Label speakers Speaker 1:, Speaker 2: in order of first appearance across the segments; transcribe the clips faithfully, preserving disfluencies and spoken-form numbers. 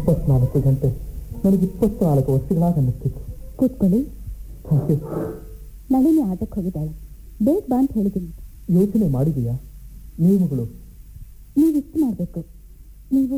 Speaker 1: ಇಪ್ಪತ್ನಾಲ್ಕು ಗಂಟೆ ನನಗೆ ಇಪ್ಪತ್ನಾಲ್ಕು ವರ್ಷಗಳಾಗ ಅನ್ನಿಸ್ತಿತ್ತು.
Speaker 2: ಕೂತ್ಕೊಳ್ಳಿ.
Speaker 1: Thank you.
Speaker 2: ನಳಿನಿ ಆಟಕ್ಕೆ ಹೋಗಿದ್ದಾಳೆ, ಬೇಗ ಬಾ ಅಂತ ಹೇಳಿದ್ದೀನಿ.
Speaker 1: ಯೋಚನೆ ಮಾಡಿದೀಯಾ? ನೀವುಗಳು
Speaker 2: ನೀವು ಇಷ್ಟು ಮಾಡಬೇಕು. ನೀವು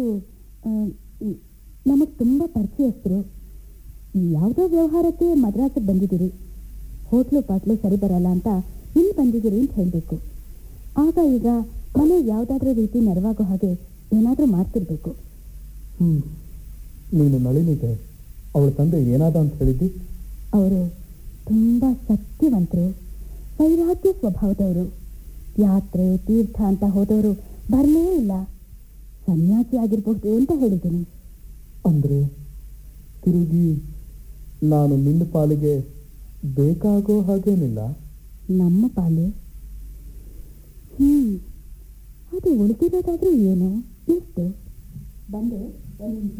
Speaker 2: ನಮಗೆ ತುಂಬ ಪರಿಚಯಸ್ಥರು. ಯಾವುದೋ ವ್ಯವಹಾರಕ್ಕೆ ಮದ್ರಾಸಿಗೆ ಬಂದಿದ್ದೀರಿ, ಹೋಟ್ಲು ಪಾಟ್ಲು ಸರಿ ಬರಲ್ಲ ಅಂತ ಇಲ್ಲಿ ಬಂದಿದ್ದೀರಿ ಅಂತ ಹೇಳಬೇಕು. ಆಗ ಈಗ ಮನೆ ಯಾವುದಾದ್ರೂ ರೀತಿ ನೆರವಾಗೋ ಹಾಗೆ ಏನಾದರೂ ಮಾಡ್ತಿರ್ಬೇಕು.
Speaker 1: ಹ್ಞೂ ನೀನು ನಳಿನಿಗೆ ಅವಳ ತಂದೆ ಏನಾದ ಅಂತ ಹೇಳಿದ್ದಿ?
Speaker 2: ಅವರು ತುಂಬ ಸತ್ಯವಂತರು, ವೈರಾಗ್ಯ ಸ್ವಭಾವದವರು. ಯಾತ್ರೆ ತೀರ್ಥ ಅಂತ ಹೋದವರು ಬರಲೇ ಇಲ್ಲ. ಸನ್ಯಾಸಿ ಆಗಿರಬಹುದು ಅಂತ ಹೇಳಿದ್ದೀನಿ.
Speaker 1: ಅಂದರೆ ತಿರುಗಿ ನಾನು ನಿನ್ನ ಪಾಲಿಗೆ ಬೇಕಾಗೋ ಹಾಗೇನಿಲ್ಲ.
Speaker 2: ನಮ್ಮ ಪಾಲು ಹ್ಞೂ ಅದು ಉಳಿದಿರೋದಾದ್ರೂ ಏನು? ಎಷ್ಟು ಬಂದೆ ಒಂದು ನಿಮಿಷ.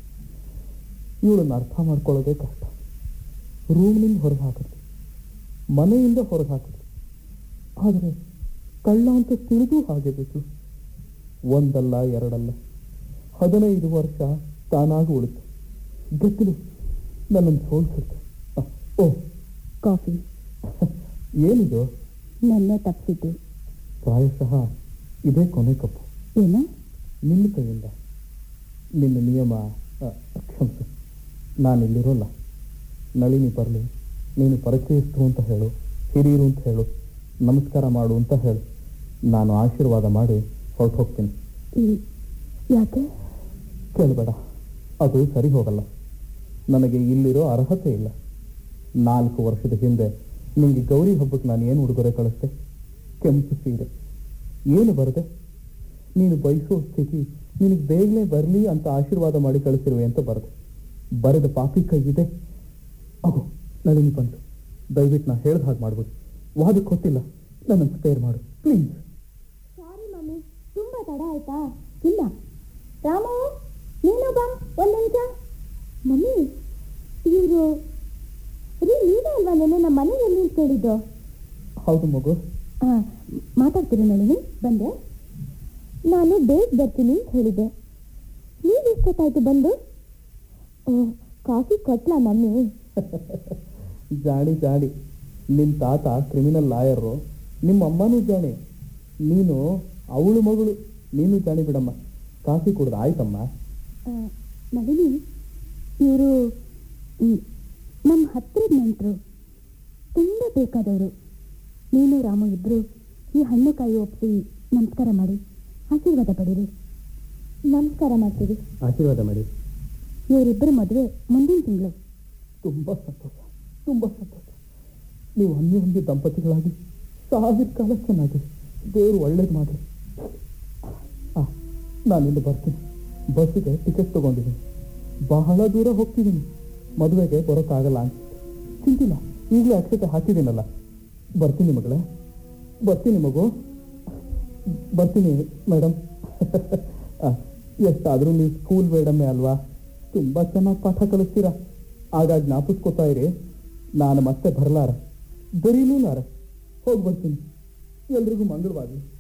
Speaker 1: ಇವಳನ್ನು ಅರ್ಥ ಮಾಡ್ಕೊಳ್ಳೋದೇ ಕಷ್ಟ. ರೂಮ್ನಿಂದ ಹೊರಗೆ ಹಾಕಿದ್ವಿ, ಮನೆಯಿಂದ ಹೊರಗೆ ಹಾಕಿದ್ವಿ, ಆದರೆ ಕಳ್ಳ ಅಂತ ತಿಳಿದು ಹಾಗೆ ಬಿಟ್ಟು ಒಂದಲ್ಲ ಎರಡಲ್ಲ ಹದಿನೈದು ವರ್ಷ ತಾನಾಗಿ ಉಳಿತು. ಗೊತ್ತಿಲ್ಲ ನನ್ನನ್ನು ಸೋಲಿಸುತ್ತೆ. ಓ
Speaker 2: ಕಾಫಿ.
Speaker 1: ಏನಿದು?
Speaker 2: ನೆನ್ನೆ ತಪ್ಪಿಸಿದ್ದು.
Speaker 1: ಪ್ರಾಯಶಃ ಇದೇ ಕೊನೆ ಕಪ್ಪು.
Speaker 2: ಏನು?
Speaker 1: ನಿನ್ನ ಕೈಯಿಂದ. ನಿನ್ನ ನಿಯಮ ಕ್ಷಮಿಸು. ನಾನಿಲ್ಲಿರೋಲ್ಲ. ನಳಿನಿ ಬರಲಿ, ನೀನು ಪರಿಚಯಿಸ್ತು ಅಂತ ಹೇಳು, ಹಿರಿಯರು ಅಂತ ಹೇಳು, ನಮಸ್ಕಾರ ಮಾಡು ಅಂತ ಹೇಳು. ನಾನು ಆಶೀರ್ವಾದ ಮಾಡಿ ಹೊರಟು ಹೋಗ್ತೀನಿ.
Speaker 2: ಯಾಕೆ?
Speaker 1: ಕೇಳಬೇಡ, ಅದು ಸರಿ ಹೋಗಲ್ಲ. ನನಗೆ ಇಲ್ಲಿರೋ ಅರ್ಹತೆ ಇಲ್ಲ. ನಾಲ್ಕು ವರ್ಷದ ಹಿಂದೆ ನಿಮಗೆ ಗೌರಿ ಹಬ್ಬಕ್ಕೆ ನಾನು ಏನು ಉಡುಗೊರೆ ಕಳಿಸ್ದೆ? ಕೆಂಪು ಸೀರೆ. ಏನು ಬರದೆ? ನೀನು ಬಯಸೋ ಸ್ಥಿತಿ ನಿನಗೆ ಬೇಗನೆ ಬರಲಿ ಅಂತ ಆಶೀರ್ವಾದ ಮಾಡಿ ಕಳಿಸಿರುವೆ ಅಂತ ಬರದೆ. ಬರೆದ ಪಾಪಿ ಕೈ ಇದೆ. ಅಹೋ ನಳಿನಿ ಬಂತು. ದಯವಿಟ್ಟು ನಾ ಹೇಳ್ದ ಹಾಗೆ ಮಾಡ್ಬೋದು. ವಾದಕ್ಕೆ ಗೊತ್ತಿಲ್ಲ, ನನ್ನನ್ನು ಸ್ಪೇರ್ ಮಾಡು ಪ್ಲೀಸ್.
Speaker 2: ಸಾರಿ ಮಮ್ಮಿ, ತುಂಬ ತಡ ಆಯ್ತಾ? ಇಲ್ಲ ರಾಮು, ನೀನು ಬಾ ಒಂದು ನಿಮಿಷ. ಮಮ್ಮಿ, ಇವರು ರೀ ನೀವೇ ಅಲ್ವಾ ನೆನ್ನೆ ನಮ್ಮ ಮನೆಯಲ್ಲಿ ಕೇಳಿದ್ದು?
Speaker 1: ಹೌದು ಮಗು.
Speaker 2: ಹಾಂ, ಮಾತಾಡ್ತೀನಿ ನಳಿನಿ. ಬಂದೆ. ನಾನು ಬೇಗ ಬರ್ತೀನಿ ಅಂತ ಹೇಳಿದ್ದೆ. ನೀವು ಎಷ್ಟೊತ್ತಾಯ್ತು ಬಂದು? ಓ, ಕಾಫಿ ಕೊಟ್ಲಾ ಮಮ್ಮಿ?
Speaker 1: ಜಾಣಿ ಜಾಣಿ. ನಿನ್ನ ತಾತ ಕ್ರಿಮಿನಲ್ ಲಾಯರು, ನಿಮ್ಮ ಅಮ್ಮನೂ ಜಾಣಿ, ನೀನು ಅವಳು ಮಗಳು. ನೀನು ಜಾಣಿ ಬಿಡಮ್ಮ. ಕಾಫಿ ಕುಡ್ದು ಆಯ್ತಮ್ಮ.
Speaker 2: ನಳಿನಿ, ಇವರು ನಮ್ಮ ಹತ್ತಿರದ ನೆಂಟರು, ತುಂಬ ಬೇಕಾದವರು. ನೀನು ರಾಮು ಇಬ್ಬರು ಈ ಹಣ್ಣು ಕಾಯಿ ಒಪ್ಪಿಸಿ ನಮಸ್ಕಾರ ಮಾಡಿ ಆಶೀರ್ವಾದ ಪಡೀರಿ. ನಮಸ್ಕಾರ ಮಾಡ್ತೀವಿ.
Speaker 1: ಆಶೀರ್ವಾದ ಮಾಡಿ.
Speaker 2: ಇವರಿಬ್ಬರು ಮದುವೆ ಮುಂದಿನ ತಿಂಗಳು.
Speaker 1: ತುಂಬ ಸಂತೋಷ, ತುಂಬ ಸಂತೋಷ. ನೀವು ಅನ್ಯ ಒಂದೇ ದಂಪತಿಗಳಾಗಿ ಸಾವಿರ ಕಾಲ ಚೆನ್ನಾಗಿ ದೇವರು ಒಳ್ಳೇದು ಮಾಡಿ. ಹಾಂ, ನಾನಿಂದ ಬರ್ತೀನಿ. ಬಸ್ಸಿಗೆ ಟಿಕೆಟ್ ತೊಗೊಂಡಿದ್ದೀನಿ. ಬಹಳ ದೂರ ಹೋಗ್ತಿದ್ದೀನಿ. ಮದುವೆಗೆ ಬರೋಕ್ಕಾಗಲ್ಲ ಅಂತ ಚಿಂತಿಲ್ಲ. ಈಗಲೇ ಅಕ್ಷತೆ ಹಾಕಿದ್ದೀನಲ್ಲ. ಬರ್ತೀನಿ ಮಗಳೇ, ಬರ್ತೀನಿ ಮಗು, ಬರ್ತೀನಿ ಮೇಡಮ್. ಎಷ್ಟಾದರೂ ನೀವು ಸ್ಕೂಲ್ ಮೇಡಮ್ಮೇ ಅಲ್ವಾ? ತುಂಬ ಚೆನ್ನಾಗಿ ಪಾಠ ಕಲಿಸ್ತೀರಾ. ಆಗಾಗ ಜ್ಞಾಪಿಸ್ಕೊತಾ ಇರಿ. ನಾನು ಮತ್ತೆ ಬರಲಾರ, ಬರೀಲೂಲಾರ. ಹೋಗಿ ಬರ್ತೀನಿ. ಎಲ್ರಿಗೂ ಮಂಗಳವಾಗಲಿ.